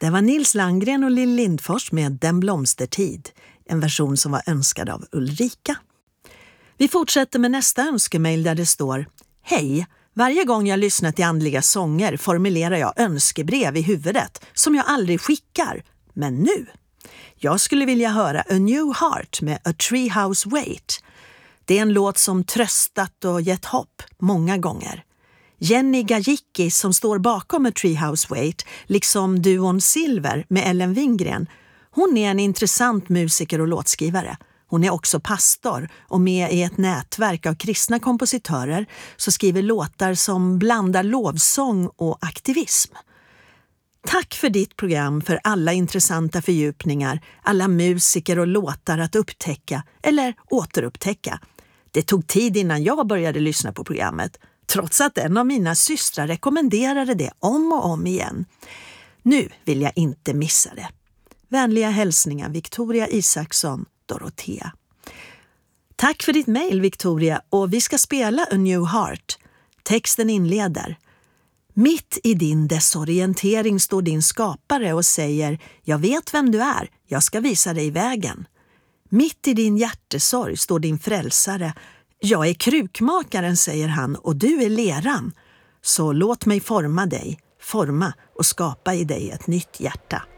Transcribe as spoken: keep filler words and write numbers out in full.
Det var Nils Landgren och Lill Lindfors med Den blomstertid, en version som var önskad av Ulrika. Vi fortsätter med nästa önskemail där det står: Hej, varje gång jag lyssnar till andliga sånger formulerar jag önskebrev i huvudet som jag aldrig skickar. Men nu, jag skulle vilja höra A New Heart med A Treehouse Wait. Det är en låt som tröstat och gett hopp många gånger. Jenny Gajicki som står bakom A Treehouse Wait, liksom duon Silver med Ellen Wingren, hon är en intressant musiker och låtskrivare. Hon är också pastor och med i ett nätverk av kristna kompositörer som skriver låtar som blandar lovsång och aktivism. Tack för ditt program, för alla intressanta fördjupningar, alla musiker och låtar att upptäcka eller återupptäcka. Det tog tid innan jag började lyssna på programmet, trots att en av mina systrar rekommenderade det om och om igen. Nu vill jag inte missa det. Vänliga hälsningar Victoria Isaksson, Dorothea. Tack för ditt mejl, Victoria, och vi ska spela A New Heart. Texten inleder: Mitt i din desorientering står din skapare och säger: Jag vet vem du är, jag ska visa dig vägen. Mitt i din hjärtesorg står din frälsare: Jag är krukmakaren, säger han, och du är leran. Så låt mig forma dig, forma och skapa i dig ett nytt hjärta.